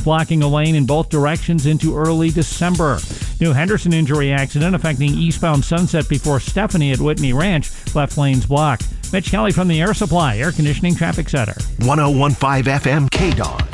is blocking a lane in both directions into early December. New Henderson injury accident affecting eastbound Sunset before Stephanie at Whitney Ranch. Left lanes blocked. Mitch Kelly from the Air Supply Air Conditioning Traffic Center. 101.5 FM KDON.